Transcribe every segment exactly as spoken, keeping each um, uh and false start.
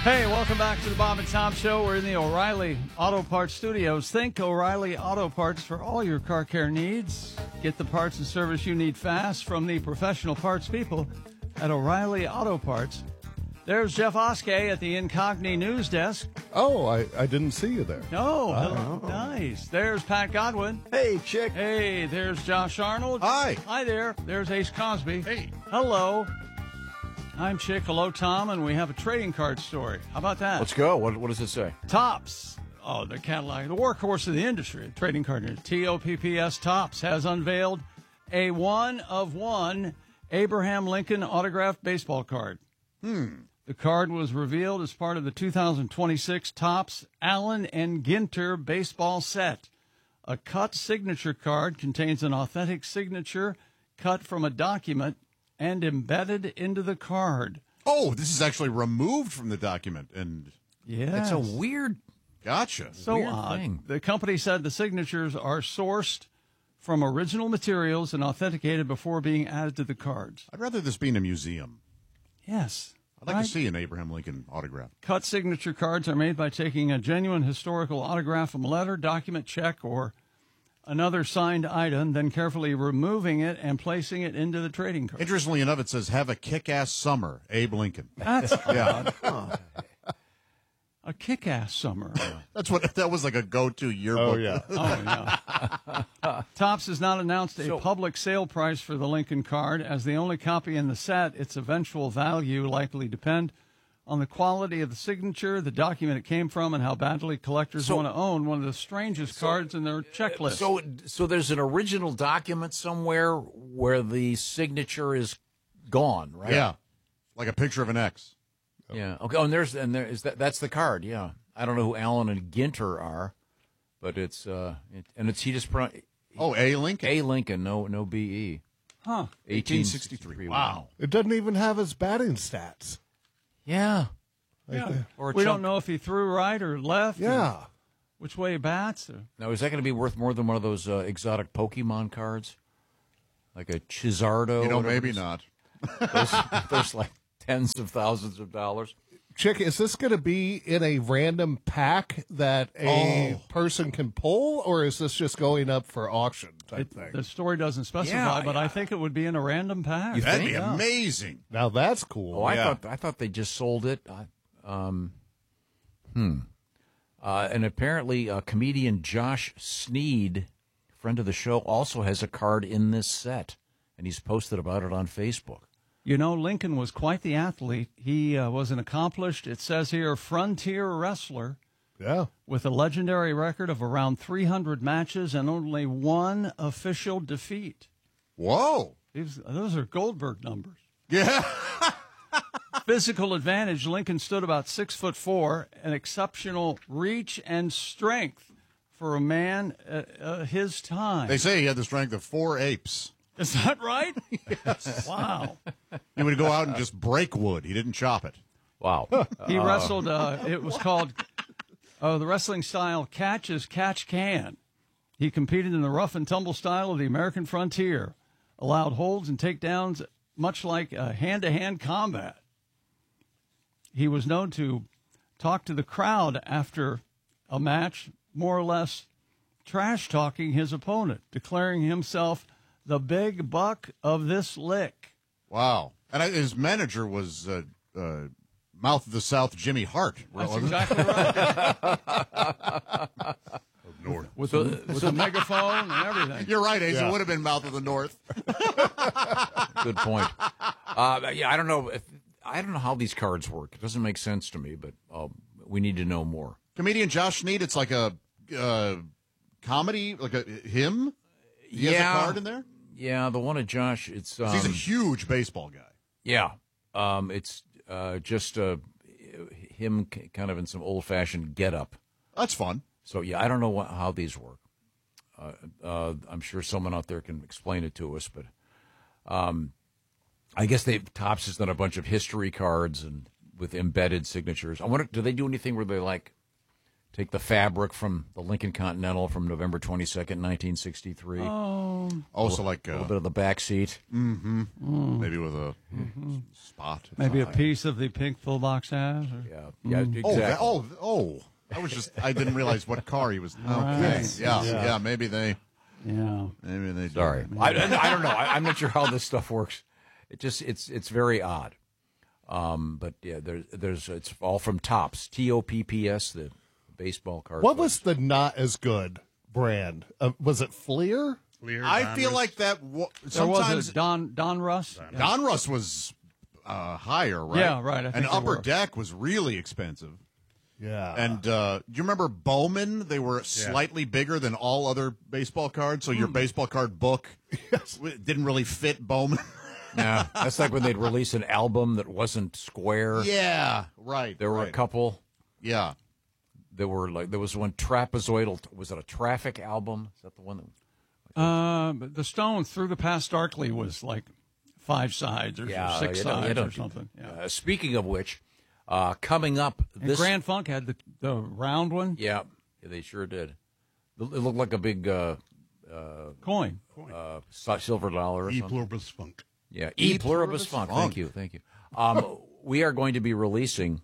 Hey, welcome back to the Bob and Tom Show. We're in the O'Reilly Auto Parts Studios. Think O'Reilly Auto Parts for all your car care needs. Get the parts and service you need fast from the professional parts people at O'Reilly Auto Parts. There's Jeff Oskey at the Incogni News Desk. Oh, I, I didn't see you there. Oh, hello. Nice. There's Pat Godwin. Hey, chick. Hey, there's Josh Arnold. Hi. Hi there. There's Ace Cosby. Hey. Hello. I'm Chick. Hello, Tom, and we have a trading card story. How about that? Let's go. What, what does it say? Topps. Oh, the Cadillac, the workhorse of the industry, trading card. T O P P S Topps has unveiled a one of one Abraham Lincoln autographed baseball card. Hmm. The card was revealed as part of the two thousand twenty-six Topps Allen and Ginter baseball set. A cut signature card contains an authentic signature cut from a document and embedded into the card. Oh, this is actually removed from the document. And yeah, It's a weird, gotcha. so weird odd. thing. The company said the signatures are sourced from original materials and authenticated before being added to the cards. I'd rather this be in a museum. Yes. I'd like right? to see an Abraham Lincoln autograph. Cut signature cards are made by taking a genuine historical autograph from a letter, document, check, or another signed item, then carefully removing it and placing it into the trading card. Interestingly enough, it says, have a kick-ass summer, Abe Lincoln. That's Yeah. a kick-ass summer. That's what, that was like a go-to yearbook. Oh, yeah. Oh, yeah. Topps has not announced a So- public sale price for the Lincoln card. As the only copy in the set, its eventual value likely depend on the quality of the signature, the document it came from, and how badly collectors So- want to own one of the strangest cards in their checklist. So, so there's an original document somewhere where the signature is gone, right? Yeah. Like a picture of an X. Yeah. Okay. Oh, and there's and there is that. That's the card. Yeah. I don't know who Allen and Ginter are, but it's uh, it, and it's he just pro- Oh, A. Lincoln. A Lincoln, no no B E. huh. eighteen sixty-three. Wow. It doesn't even have his batting stats. Yeah. Like Yeah. the- Or a We chunk- don't know if he threw right or left. or yeah. which way he bats. Or... Now, is that going to be worth more than one of those uh, exotic Pokemon cards, like a Chizardo? You know, whatever maybe it is? not. Those, those like tens of thousands of dollars. Chick, is this going to be in a random pack that a Oh. person can pull, or is this just going up for auction type It, thing? the story doesn't specify, Yeah, but yeah. I think it would be in a random pack. You That'd think? be Yeah. amazing. Now that's cool. Oh, I Yeah. thought I thought they just sold it. I, um, hmm. Uh, and apparently, uh, comedian Josh Sneed, friend of the show, also has a card in this set, and he's posted about it on Facebook. You know, Lincoln was quite the athlete. He uh, was an accomplished, it says here, frontier wrestler Yeah. with a legendary record of around three hundred matches and only one official defeat. Whoa. These, those are Goldberg numbers. Yeah. Physical advantage, Lincoln stood about six foot four, an exceptional reach and strength for a man uh, uh, his time. They say he had the strength of four apes. Is that right? Yes. Wow. He would go out and just break wood. He didn't chop it. Wow. He wrestled, uh, it was called, uh, the wrestling style catch as catch can. He competed in the rough and tumble style of the American frontier, allowed holds and takedowns much like uh, hand-to-hand combat. He was known to talk to the crowd after a match, more or less trash-talking his opponent, declaring himself the big buck of this lick. Wow. And I, his manager was uh, uh, Mouth of the South Jimmy Hart. That's wasn't it? exactly right. North. With, the, with the megaphone and everything. You're right, Ace. Yeah. It would have been Mouth of the North. Good point. Uh, yeah, I don't know. If, I don't know how these cards work. It doesn't make sense to me, but uh, we need to know more. Comedian Josh Sneed, it's like a uh, comedy, like a him? He has Yeah. a card in there? Yeah, the one of Josh. It's um, He's a huge baseball guy. yeah. Um, it's uh, just uh, him, k- kind of in some old-fashioned get-up. That's fun. So yeah, I don't know what, how these work. Uh, uh, I'm sure someone out there can explain it to us, but um, I guess they Topps has done a bunch of history cards and with embedded signatures. I wonder, do they do anything where they like Take the fabric from the Lincoln Continental from November twenty-second, nineteen sixty-three. Oh, Also, like A uh, little bit of the back seat. mm-hmm, maybe with a spot. maybe a Fine. piece of the pink full box ass. Or, Yeah, yeah, Oh, exactly. that, oh, oh! I was just I didn't realize what car he was. Okay, Right. yeah, yeah, Maybe they, yeah. maybe they. Sorry, I, I don't know. I, I'm not sure how this stuff works. It just it's it's very odd. Um, but yeah, there's there's it's all from Topps, T O P P S, the baseball card. What was the not as good brand? Uh, was it Fleer? I feel like that. wa- There was Sometimes a Don Don Russ. Yeah. Donruss was uh, higher, right? Yeah, right, I think and they Upper were. Deck was really expensive. Yeah. And uh, do you remember Bowman? They were slightly bigger than all other baseball cards, so your Hmm. baseball card book w- didn't really fit Bowman. Yeah, that's like when they'd release an album that wasn't square. yeah, right. There were right. a couple. Yeah. There were like there was one trapezoidal. Was it a Traffic album? Is that the one that? Uh, but the Stone Through the Past Darkly was like five sides or Yeah, six you don't- you sides don't or do something. Yeah. Uh, speaking of which, uh, coming up And this. Grand Funk had the the round one Yeah, yeah, they sure did. It looked like a big uh, coin. uh, si- silver dollar or E something. pluribus funk. Yeah, E E pluribus pluribus funk. funk. Thank you, thank you. Um, we are going to be releasing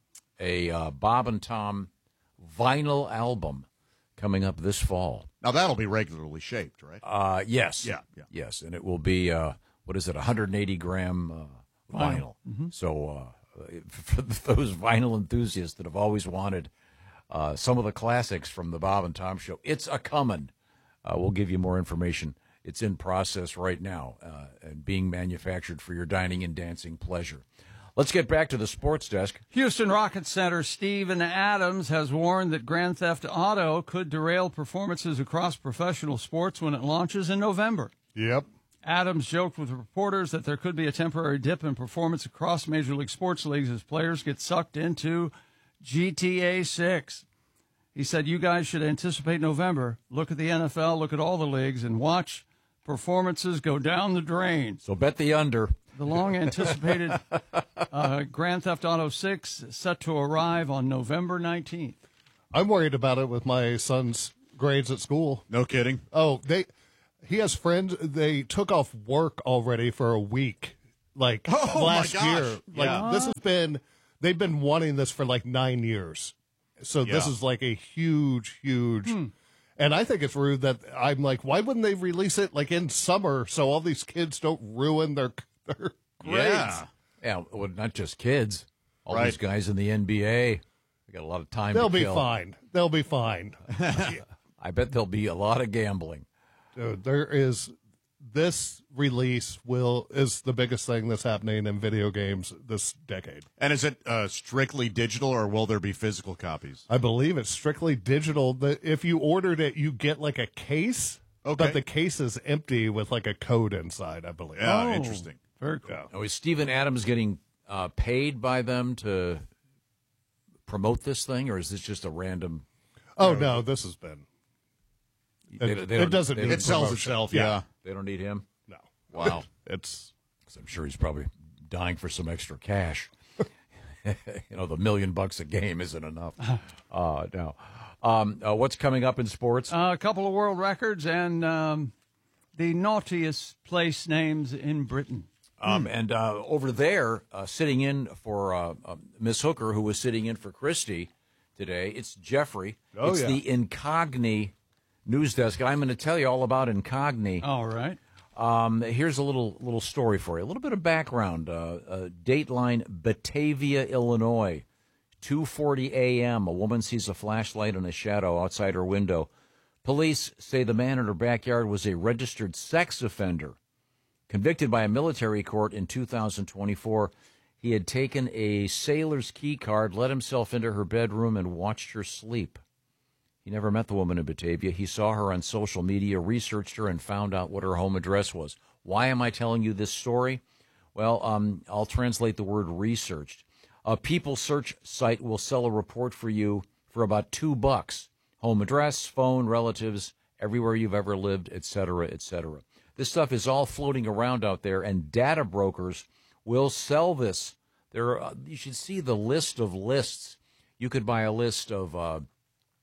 a uh, Bob and Tom vinyl album coming up this fall. Now that'll be regularly shaped, right? Uh, yes. Yeah, yeah. Yes, and it will be, uh, what is it, one hundred eighty gram uh, vinyl. So uh, for those vinyl enthusiasts that have always wanted uh, some of the classics from the Bob and Tom Show, it's a comin'. Uh, we'll give you more information. It's in process right now uh, and being manufactured for your dining and dancing pleasure. Let's get back to the sports desk. Houston Rockets center Steven Adams has warned that Grand Theft Auto could derail performances across professional sports when it launches in November. Yep. Adams joked with reporters that there could be a temporary dip in performance across Major League Sports leagues as players get sucked into G T A six. He said, you guys should anticipate November. Look at the N F L, look at all the leagues, and watch performances go down the drain. So bet the under. The long-anticipated uh, Grand Theft Auto six set to arrive on November nineteenth. I'm worried about it with my son's grades at school. No kidding. Oh, they he has friends. They took off work already for a week, like Oh, my last gosh. year. Like Yeah. this has been, they've been wanting this for like nine years. So this Yeah. is like a huge, huge. And I think it's rude that I'm like, why wouldn't they release it like in summer so all these kids don't ruin their their grades? Yeah. Yeah, well, not just kids. All Right. these guys in the N B A. They got a lot of time They'll to be kill. fine. They'll be fine. I bet there'll be a lot of gambling. Dude, there is this release will is the biggest thing that's happening in video games this decade. And is it uh, strictly digital, or will there be physical copies? I believe it's strictly digital. The, if you ordered it, you get like a case, Okay. but the case is empty with like a code inside, I believe. Yeah, Oh. interesting. Very cool. Yeah. Now, is Steven Adams getting uh, paid by them to promote this thing, or is this just a random? Oh no, this has been. They- It, they it don't- doesn't. they need don't- It sells promotion. itself, Yeah. yeah. They don't need him. No. Wow, It's 'Cause I'm sure he's probably dying for some extra cash. you know, the million bucks a game isn't enough. Uh, no. Um, uh, what's coming up in sports? Uh, a couple of world records and um, the naughtiest place names in Britain. Um, and uh, over there, uh, sitting in for uh, uh, Miss Hooker, who was sitting in for Christy today, it's Jeffrey. Oh, it's yeah. the Incogni news desk. I'm going to tell you all about Incogni. All right. Um, here's a little little story for you. A little bit of background. Uh, uh, Dateline, Batavia, Illinois, two forty a.m. A woman sees a flashlight and a shadow outside her window. Police say the man in her backyard was a registered sex offender. Convicted by a military court in two thousand twenty-four, he had taken a sailor's key card, let himself into her bedroom, and watched her sleep. He never met the woman in Batavia. He saw her on social media, researched her, and found out what her home address was. Why am I telling you this story? Well, um, I'll translate the word researched. A People Search site will sell a report for you for about two bucks. Home address, phone, relatives, everywhere you've ever lived, et cetera, et cetera. This stuff is all floating around out there, and data brokers will sell this. There, are, uh, you should see the list of lists. You could buy a list of uh,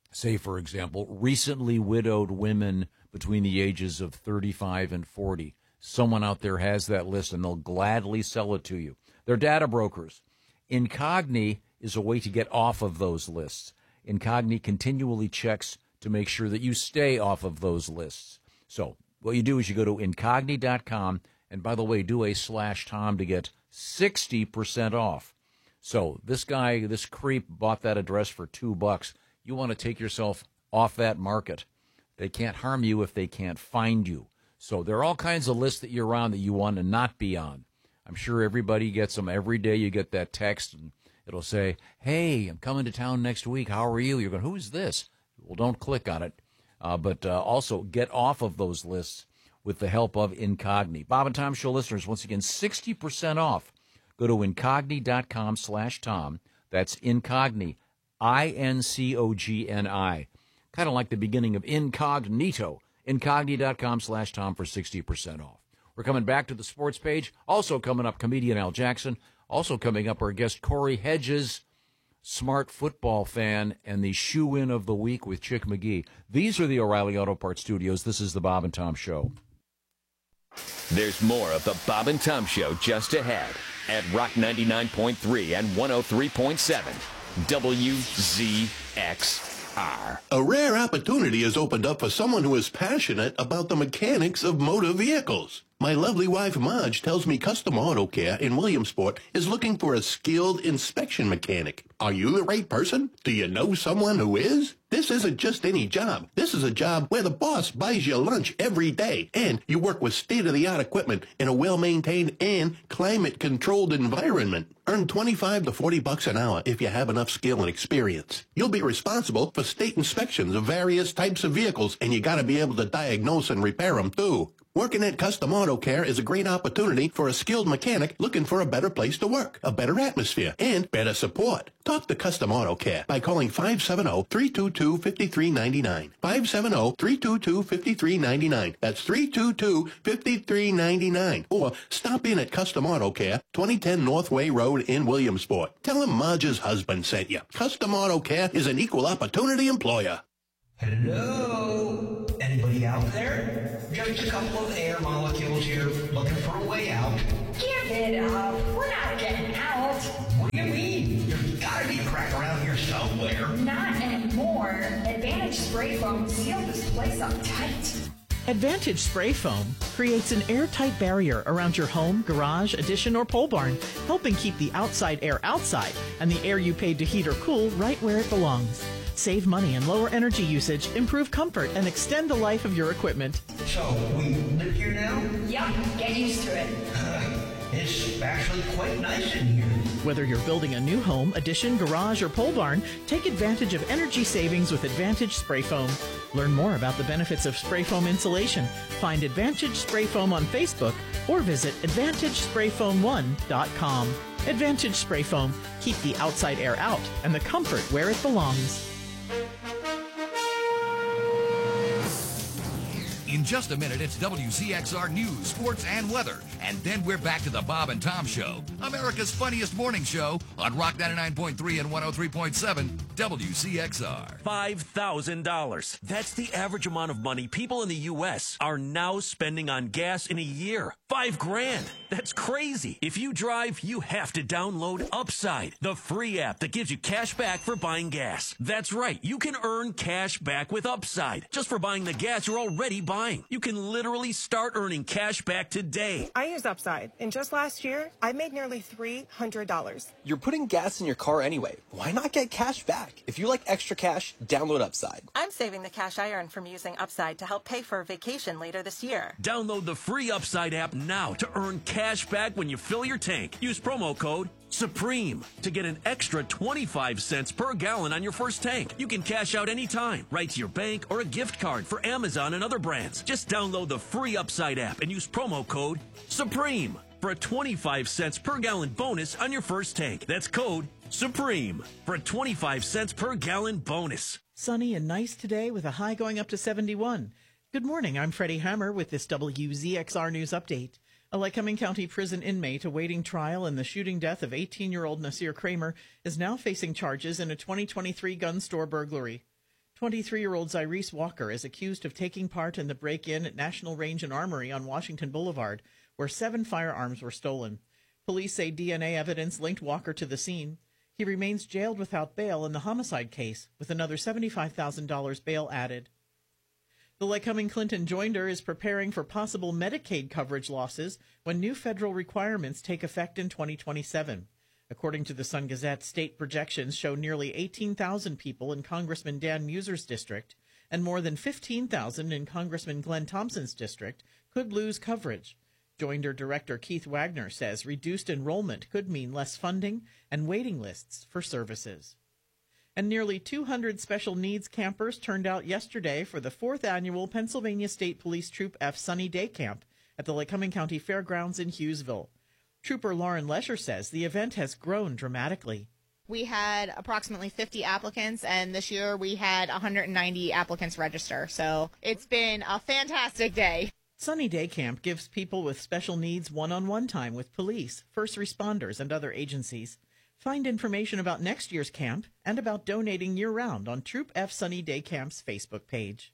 say, for example, recently widowed women between the ages of thirty-five and forty. Someone out there has that list, and they'll gladly sell it to you. They're data brokers. Incogni is a way to get off of those lists. Incogni continually checks to make sure that you stay off of those lists. So what you do is you go to incogni dot com, and by the way, do a slash Tom to get sixty percent off. So this guy, this creep, bought that address for two bucks. You want to take yourself off that market. They can't harm you if they can't find you. So there are all kinds of lists that you're on that you want to not be on. I'm sure everybody gets them. Every day you get that text, and it'll say, hey, I'm coming to town next week. How are you? You're going, who's this? Well, don't click on it. Uh, but uh, also get off of those lists with the help of Incogni. Bob and Tom Show listeners, once again, sixty percent off. Go to incogni dot com slash Tom. That's Incogni, I N C O G N I. Kind of like the beginning of incognito. incogni dot com slash Tom for sixty percent off. We're coming back to the sports page. Also coming up, comedian Al Jackson. Also coming up, our guest Corey Hedges, smart football fan, and the shoe-in of the week with Chick McGee. These are the O'Reilly Auto Parts Studios. This is the Bob and Tom Show. There's more of the Bob and Tom Show just ahead at Rock ninety-nine point three and one oh three point seven W Z X R. A rare opportunity has opened up for someone who is passionate about the mechanics of motor vehicles. My lovely wife, Marge, tells me Custom Auto Care in Williamsport is looking for a skilled inspection mechanic. Are you the right person? Do you know someone who is? This isn't just any job. This is a job where the boss buys you lunch every day, and you work with state-of-the-art equipment in a well-maintained and climate-controlled environment. Earn twenty-five to forty bucks an hour if you have enough skill and experience. You'll be responsible for state inspections of various types of vehicles, and you gotta be able to diagnose and repair them, too. Working at Custom Auto Care is a great opportunity for a skilled mechanic looking for a better place to work, a better atmosphere, and better support. Talk to Custom Auto Care by calling five seven zero, three two two, five three nine nine. five seven zero, three two two, five three nine nine. That's three two two, five three nine nine. Or stop in at Custom Auto Care, twenty ten Northway Road in Williamsport. Tell him Marge's husband sent you. Custom Auto Care is an equal opportunity employer. Hello? Anybody out there? Just a couple of air molecules here looking for a way out. Give it up. We're not getting out. What do you mean? There's gotta be a crack around here somewhere. Not anymore. Advantage Spray Foam sealed this place up tight. Advantage Spray Foam creates an airtight barrier around your home, garage, addition, or pole barn, helping keep the outside air outside and the air you paid to heat or cool right where it belongs. Save money and lower energy usage, improve comfort, and extend the life of your equipment. So, we live here now? Yup, get used to it. It's actually quite nice in here. Whether you're building a new home, addition, garage, or pole barn, take advantage of energy savings with Advantage Spray Foam. Learn more about the benefits of spray foam insulation. Find Advantage Spray Foam on Facebook or visit advantage spray foam one dot com. Advantage Spray Foam. Keep the outside air out and the comfort where it belongs. In just a minute, it's W Z X R News, Sports, and Weather. And then we're back to the Bob and Tom Show, America's funniest morning show on Rock ninety-nine point three and one oh three point seven W Z X R. five thousand dollars. That's the average amount of money people in the U S are now spending on gas in a year. Five grand. That's crazy. If you drive, you have to download Upside, the free app that gives you cash back for buying gas. That's right. You can earn cash back with Upside just for buying the gas you're already buying. You can literally start earning cash back today. I use Upside, and just last year, I made nearly three hundred dollars. You're putting gas in your car anyway. Why not get cash back? If you like extra cash, download Upside. I'm saving the cash I earn from using Upside to help pay for a vacation later this year. Download the free Upside app now to earn cash back when you fill your tank. Use promo code Supreme to get an extra twenty-five cents per gallon on your first tank. You can cash out anytime, right to your bank or a gift card for Amazon and other brands. Just download the free Upside app and use promo code Supreme for a twenty-five cents per gallon bonus on your first tank. That's code Supreme for a twenty-five cents per gallon bonus. Sunny and nice today with a high going up to seventy-one. Good morning, I'm Freddie Hammer with this W Z X R News Update. A Lycoming County prison inmate awaiting trial in the shooting death of eighteen-year-old Nasir Kramer is now facing charges in a twenty twenty-three gun store burglary. twenty-three-year-old Zyrese Walker is accused of taking part in the break-in at National Range and Armory on Washington Boulevard, where seven firearms were stolen. Police say D N A evidence linked Walker to the scene. He remains jailed without bail in the homicide case, with another seventy-five thousand dollars bail added. The Lycoming Clinton Joinder is preparing for possible Medicaid coverage losses when new federal requirements take effect in twenty twenty-seven. According to the Sun Gazette, state projections show nearly eighteen thousand people in Congressman Dan Muser's district and more than fifteen thousand in Congressman Glenn Thompson's district could lose coverage. Joinder Director Keith Wagner says reduced enrollment could mean less funding and waiting lists for services. And nearly two hundred special needs campers turned out yesterday for the fourth annual Pennsylvania State Police Troop F Sunny Day Camp at the Lycoming County Fairgrounds in Hughesville. Trooper Lauren Lesher says the event has grown dramatically. We had approximately fifty applicants, and this year we had one hundred ninety applicants register. So it's been a fantastic day. Sunny Day Camp gives people with special needs one-on-one time with police, first responders, and other agencies. Find information about next year's camp and about donating year-round on Troop F Sunny Day Camp's Facebook page.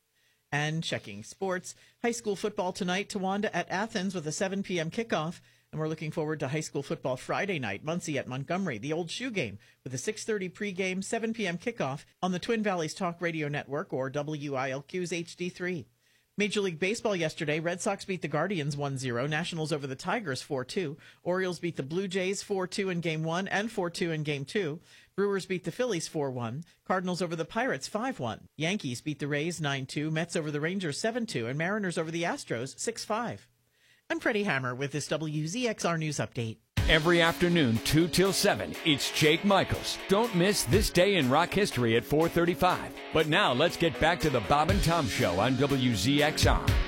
And checking sports, high school football tonight, Towanda at Athens with a seven p.m. kickoff. And we're looking forward to high school football Friday night, Muncie at Montgomery, the old shoe game, with a six thirty pregame, seven p.m. kickoff on the Twin Valleys Talk Radio Network or W I L Q's H D three. Major League Baseball yesterday, Red Sox beat the Guardians one zero, Nationals over the Tigers four two, Orioles beat the Blue Jays four two in Game one and four two in Game two, Brewers beat the Phillies four one, Cardinals over the Pirates five one, Yankees beat the Rays nine two, Mets over the Rangers seven two, and Mariners over the Astros six five. I'm Freddie Hammer with this W Z X R News Update. Every afternoon, two till seven, it's Jake Michaels. Don't miss This Day in Rock History at four thirty-five. But now let's get back to the Bob and Tom Show on W Z X R.